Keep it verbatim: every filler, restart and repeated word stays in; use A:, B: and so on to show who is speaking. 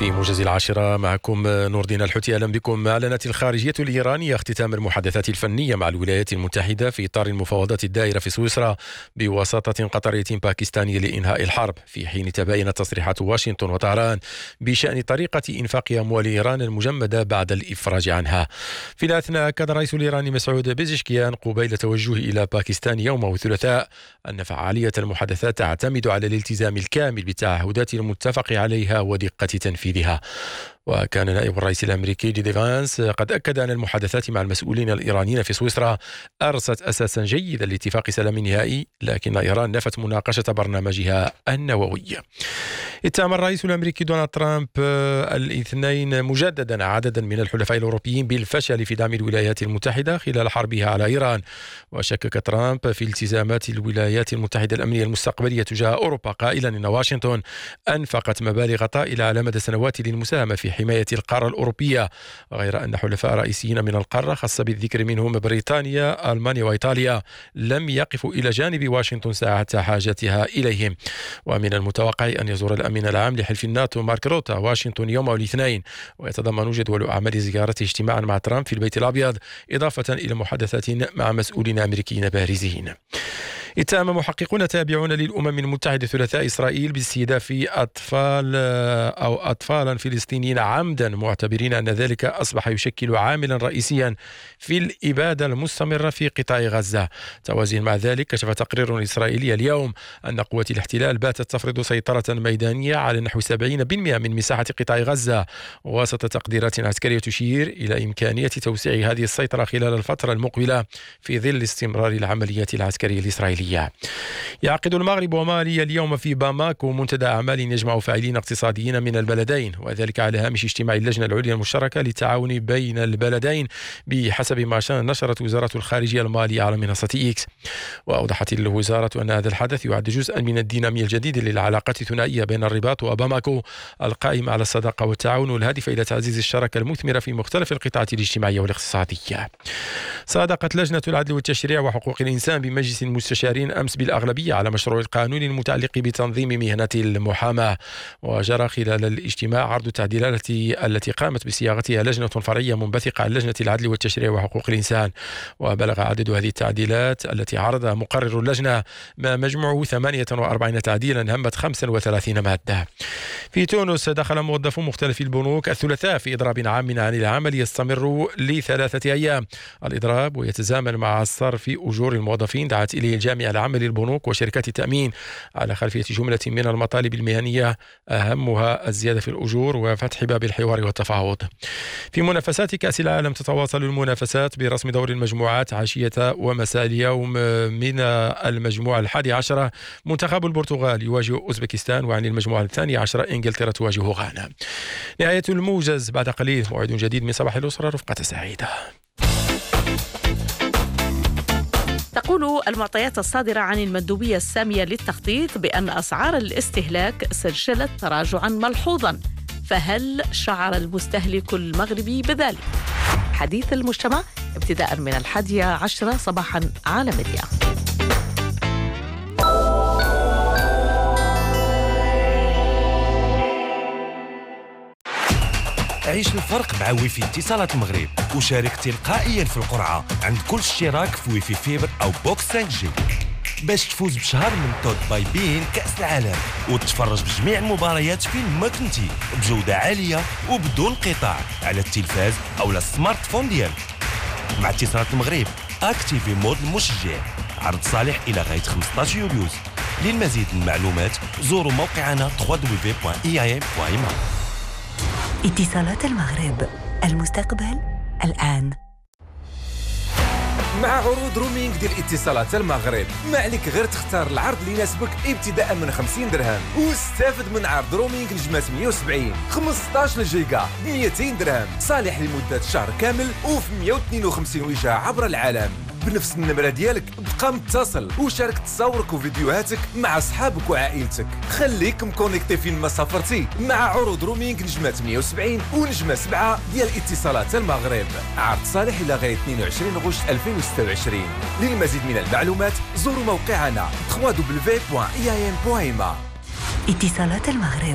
A: في موجز العاشرة معكم نور الدين الحوتي. أهلا بكم. أعلنت الخارجية الإيرانية اختتام المحادثات الفنية مع الولايات المتحدة في إطار المفاوضات الدائرة في سويسرا بواسطة قطرية باكستانية لإنهاء الحرب، في حين تباينت تصريحات واشنطن وطهران بشأن طريقة إنفاق أموال إيران المجمدة بعد الإفراج عنها. في الأثناء أكد الرئيس الإيراني مسعود بيزشكيان قبيل توجهه إلى باكستان يوم الثلاثاء أن فعالية المحادثات تعتمد على الالتزام الكامل بالتعهدات المتفق عليها ودقة تنفيذها. وكان نائب الرئيس الأمريكي جي دي فانس قد أكد أن المحادثات مع المسؤولين الإيرانيين في سويسرا أرست أساسا جيدا لاتفاق سلام نهائي، لكن إيران نفت مناقشة برنامجها النووي. اتهم الرئيس الأمريكي دونالد ترامب الاثنين مجددا عددا من الحلفاء الأوروبيين بالفشل في دعم الولايات المتحدة خلال حربها على إيران، وشكك ترامب في التزامات الولايات المتحدة الأمنية المستقبلية تجاه أوروبا، قائلا إن واشنطن أنفقت مبالغ طائلة على مدى سنوات للمساهمة في حماية القارة الأوروبية، غير أن حلفاء رئيسيين من القارة خاصة بالذكر منهم بريطانيا ألمانيا وإيطاليا لم يقفوا إلى جانب واشنطن ساعة حاجتها إليهم. ومن المتوقع أن يزور الأمين العام لحلف الناتو مارك روتا واشنطن يوم الاثنين، ويتضمن جدول أعمال زيارته اجتماعا مع ترامب في البيت الأبيض، إضافة إلى محادثات مع مسؤولين أمريكيين بارزين. اتهم محققون تابعون للأمم المتحدة ثلاثاء إسرائيل باستهداف أطفال أو أطفالا فلسطينيين عمدا، معتبرين أن ذلك أصبح يشكل عاملا رئيسيا في الإبادة المستمرة في قطاع غزة. توازيا مع ذلك، كشف تقرير إسرائيلي اليوم أن قوات الاحتلال باتت تفرض سيطرة ميدانية على نحو سبعين بالمئة من مساحة قطاع غزة، وسط تقديرات عسكرية تشير إلى إمكانية توسيع هذه السيطرة خلال الفترة المقبلة في ظل استمرار العمليات العسكرية الإسرائيلية. يعقد المغرب ومالي اليوم في باماكو منتدى أعمال يجمع فاعلين اقتصاديين من البلدين، وذلك على هامش اجتماع اللجنة العليا المشتركة للتعاون بين البلدين بحسب ما نشرت وزارة الخارجية المالية على منصة إكس. وأوضحت الوزارة أن هذا الحدث يعد جزءا من الدينامية الجديدة للعلاقات الثنائية بين الرباط وباماكو القائمة على الصداقة والتعاون، والهادفة إلى تعزيز الشراكة المثمرة في مختلف القطاعات الاجتماعية والاقتصادية. صادقت لجنة العدل والتشريع وحقوق الإنسان بمجلس المستشارين أمس بالأغلبية على مشروع القانون المتعلق بتنظيم مهنة المحاماة. وجرى خلال الاجتماع عرض التعديلات التي قامت بصياغتها لجنة فرعية منبثقة عن لجنة العدل والتشريع وحقوق الإنسان، وبلغ عدد هذه التعديلات التي عرضها مقرر اللجنة ما مجموعه ثمانية وأربعين تعديلا همت خمسة وثلاثين مادة. في تونس دخل موظفو مختلف البنوك الثلاثاء في إضراب عام عن العمل يستمر لثلاثة أيام. الإضراب ويتزامن مع صرف أجور الموظفين دعت إليه الجامعة لعمل البنوك وشركات التأمين على خلفية جملة من المطالب المهنية، أهمها الزيادة في الأجور وفتح باب الحوار والتفاوض. في منافسات كأس العالم تتواصل المنافسات برسم دور المجموعات عشية ومساء اليوم. من المجموعة الحادية عشرة منتخب البرتغال يواجه أوزبكستان، وعن المجموعة الثانية عشرة إنجلترا تواجه غانا. نهاية الموجز، بعد قليل موعد جديد من صباح الأسرة. رفقة سعيدة.
B: تقول المعطيات الصادرة عن المندوبية السامية للتخطيط بأن أسعار الاستهلاك سجلت تراجعا ملحوظا، فهل شعر المستهلك المغربي بذلك؟ حديث المجتمع ابتداء من الحادية عشرة صباحا عالمية.
C: عيش الفرق مع ويفي اتصالات المغرب، وشارك تلقائيا في القرعة عند كل اشتراك في ويفي فيبر أو بوكس خمسة جي باش تفوز بشهر من تود باي بين كأس العالم، وتتفرج بجميع المباريات فين ما كنتي بجودة عالية وبدون قطاع على التلفاز أو السمارت فون ديالك. مع اتصالات المغرب اكتيفي مود المشجع. عرض صالح إلى غاية خمسطاش يوليوز. للمزيد من المعلومات زوروا موقعنا دبليو دبليو دبليو دوت إي إيه إم دوت إم.
D: اتصالات المغرب، المستقبل الآن.
E: مع عروض رومينغ ديال اتصالات المغرب، ما عليك غير تختار العرض اللي يناسبك ابتداء من خمسين درهم، واستافد من عرض رومينغ نجمات مية وسبعين خمسطاش جيجا ب مئتين درهم، صالح لمدة شهر كامل وفي مية واثنين وخمسين وجهة عبر العالم. بنفس النمرة ديالك بقى متصل وشارك تصاورك وفيديوهاتك مع أصحابك وعائلتك. خليك مكونيكتي فين ما سافرتي مع عروض رومينغ نجمات مية وسبعين ونجمة سبعة ديال اتصالات المغرب. عرض صالح إلى غاية اثنين وعشرين غشت ألفين وستة وعشرين. للمزيد من المعلومات زوروا موقعنا دبليو دبليو دبليو دوت إي إيه إم دوت إم.
D: اتصالات المغرب.